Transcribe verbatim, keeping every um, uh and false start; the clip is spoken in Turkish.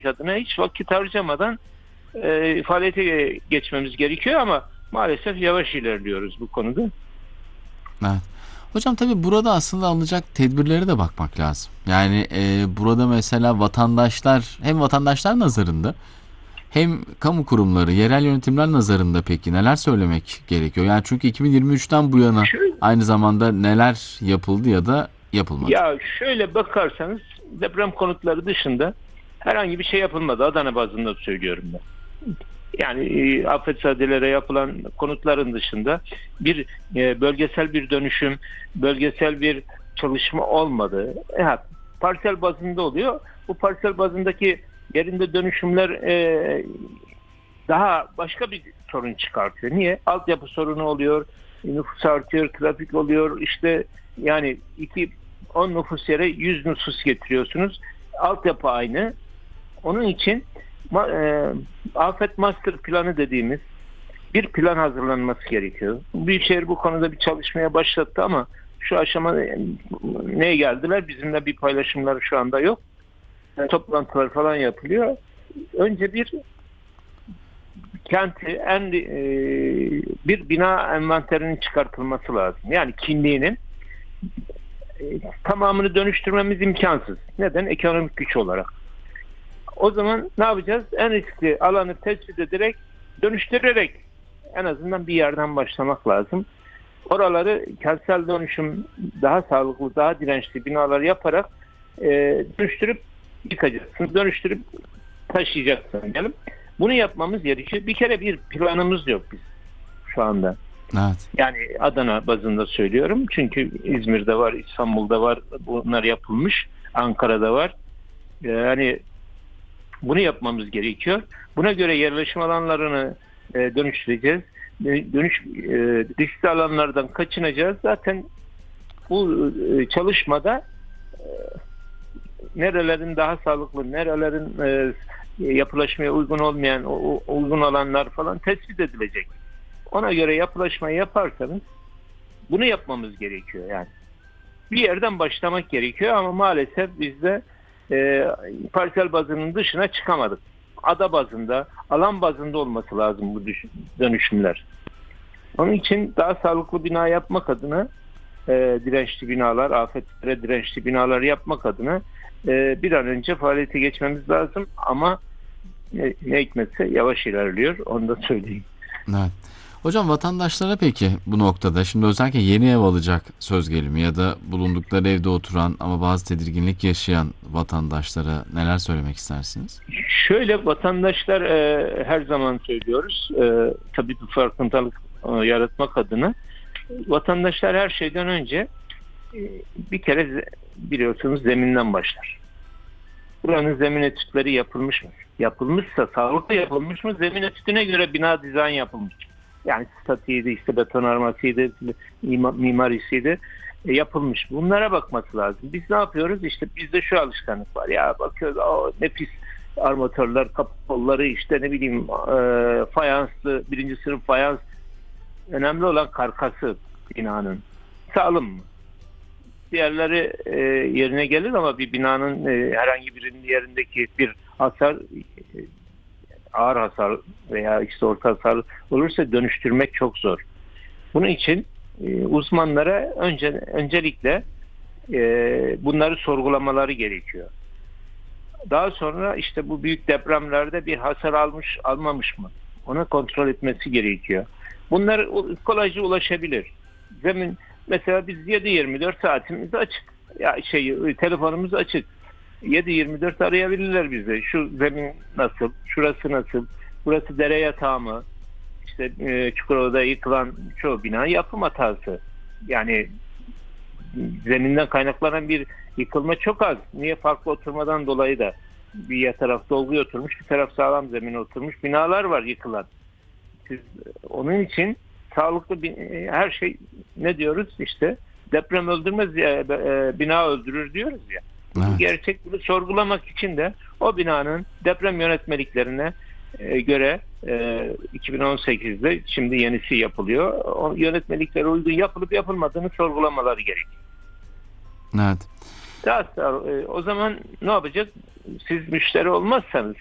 adına hiç vakit harcamadan e, faaliyete geçmemiz gerekiyor ama maalesef yavaş ilerliyoruz bu konuda. Evet. Hocam tabii burada aslında alınacak tedbirlere de bakmak lazım. Yani e, burada mesela vatandaşlar hem vatandaşlar nazarında hem kamu kurumları, yerel yönetimler nazarında peki neler söylemek gerekiyor? Yani çünkü iki bin yirmi üçten bu yana Şöyle, aynı zamanda neler yapıldı ya da yapılmadı? ya şöyle bakarsanız deprem konutları dışında herhangi bir şey yapılmadı. Adana bazında söylüyorum ben. Yani e, afetzadelere yapılan konutların dışında bir e, bölgesel bir dönüşüm, bölgesel bir çalışma olmadı. E, ha, parsel bazında oluyor. Bu parsel bazındaki yerinde dönüşümler e, daha başka bir sorun çıkartıyor. Niye? Altyapı sorunu oluyor, nüfus artıyor, trafik oluyor. İşte yani iki on nüfus yere yüz nüfus getiriyorsunuz. Altyapı aynı. Onun için ma, e, afet master planı dediğimiz bir plan hazırlanması gerekiyor. Büyükşehir bu konuda bir çalışmaya başlattı ama şu aşama e, neye geldiler? Bizimle bir paylaşımları şu anda yok. E, toplantılar falan yapılıyor. Önce bir kenti en e, bir bina envanterinin çıkartılması lazım. Yani kimliğinin e, tamamını dönüştürmemiz imkansız. Neden? Ekonomik güç olarak. O zaman ne yapacağız? En riskli alanı tespit ederek, dönüştürerek en azından bir yerden başlamak lazım. Oraları kentsel dönüşüm daha sağlıklı, daha dirençli binalar yaparak e, dönüştürüp yıkacaksın, dönüştürüp taşıyacaksın diyelim. Bunu yapmamız gerekiyor. Bir kere bir planımız yok biz şu anda. Evet. Yani Adana bazında söylüyorum. Çünkü İzmir'de var, İstanbul'da var. Bunlar yapılmış. Ankara'da var. Yani bunu yapmamız gerekiyor. Buna göre yerleşim alanlarını e, dönüştüreceğiz. Dönüş e, riskli alanlardan kaçınacağız. Zaten bu e, çalışmada e, nerelerin daha sağlıklı, nerelerin e, yapılaşmaya uygun olmayan o, o, uygun alanlar falan tespit edilecek. Ona göre yapılaşmayı yaparsanız bunu yapmamız gerekiyor yani. Bir yerden başlamak gerekiyor ama maalesef bizde e, parsel bazının dışına çıkamadık. Ada bazında, alan bazında olması lazım bu dönüşümler. Onun için daha sağlıklı bina yapmak adına e, dirençli binalar, afetlere dirençli binalar yapmak adına e, bir an önce faaliyete geçmemiz lazım ama ne, ne hikmetse yavaş ilerliyor. Onu da söyleyeyim. Evet. Hocam vatandaşlara peki bu noktada şimdi özellikle yeni ev alacak söz gelimi ya da bulundukları evde oturan ama bazı tedirginlik yaşayan vatandaşlara neler söylemek istersiniz? Şöyle vatandaşlar e, her zaman söylüyoruz. E, tabii bir farkındalık e, yaratmak adına vatandaşlar her şeyden önce e, bir kere biliyorsunuz zeminden başlar. Buranın zemin etütleri yapılmış mı? Yapılmışsa sağlıklı yapılmış mı? Zemin etütüne göre bina dizayn yapılmış. Yani statiydi, işte betonarmasıydı, mimarisiydi e, yapılmış. Bunlara bakması lazım. Biz ne yapıyoruz? İşte bizde şu alışkanlık var. Ya bakıyoruz o nefis armatörler, kapı kolları işte ne bileyim e, fayanslı, birinci sınıf fayans. Önemli olan karkası binanın. Sağlam mı? Diğerleri e, yerine gelir ama bir binanın e, herhangi birinin yerindeki bir hasar e, ağır hasar veya işte orta hasar olursa dönüştürmek çok zor. Bunun için e, uzmanlara önce öncelikle e, bunları sorgulamaları gerekiyor. Daha sonra işte bu büyük depremlerde bir hasar almış almamış mı? Ona kontrol etmesi gerekiyor. Bunlar kolayca ulaşabilir. Zemin mesela biz yedi yirmi dört saatimiz açık. Ya şey telefonumuz açık. yedi yirmi dört arayabilirler bize. Şu zemin nasıl? Şurası nasıl? Burası dere yatağı mı? İşte e, Çukurova'da yıkılan çoğu bina yapım hatası. Yani zeminden kaynaklanan bir yıkılma çok az. Niye? Farklı oturmadan dolayı da bir taraf dolguya oturmuş, bir taraf sağlam zemine oturmuş binalar var yıkılan. Siz, onun için sağlıklı bir, her şey ne diyoruz işte deprem öldürmez ya, bina öldürür diyoruz ya. Evet. Gerçek bunu sorgulamak için de o binanın deprem yönetmeliklerine göre iki bin on sekizde şimdi yenisi yapılıyor. O yönetmeliklere uygun yapılıp yapılmadığını sorgulamaları gerekiyor. Evet. Daha sonra, e, o zaman ne yapacak? Siz müşteri olmazsanız